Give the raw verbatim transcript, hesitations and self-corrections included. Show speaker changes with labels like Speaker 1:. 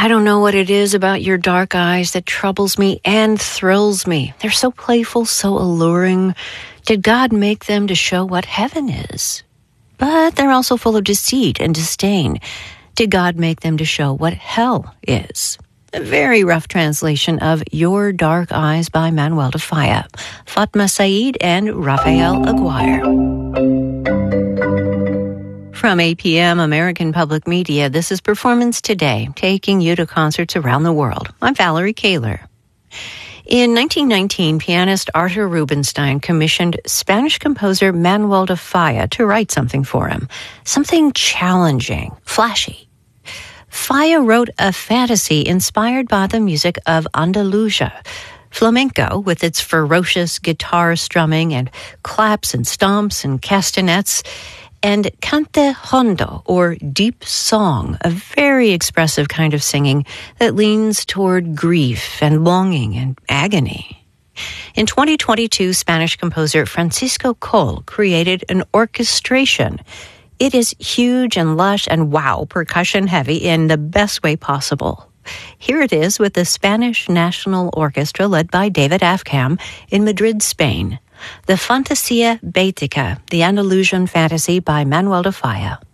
Speaker 1: I don't know what it is about your dark eyes that troubles me and thrills me. They're so playful, so alluring. Did God make them to show what heaven is? But they're also full of deceit and disdain. Did God make them to show what hell is? A very rough translation of Your Dark Eyes by Manuel de Falla, Fatma Saeed and Raphael Aguirre. From A P M American Public Media, this is Performance Today, taking you to concerts around the world. I'm Valerie Kaler. In nineteen nineteen, pianist Arthur Rubinstein commissioned Spanish composer Manuel de Falla to write something for him, something challenging, flashy. Falla wrote a fantasy inspired by the music of Andalusia, flamenco with its ferocious guitar strumming and claps and stomps and castanets, and cante hondo, or deep song, a very expressive kind of singing that leans toward grief and longing and agony. In twenty twenty-two, Spanish composer Francisco Coll created an orchestration. It is huge and lush and wow, percussion heavy in the best way possible. Here it is with the Spanish National Orchestra led by David Afkham in Madrid, Spain. The Fantasia Bética, the Andalusian Fantasy by Manuel de Falla.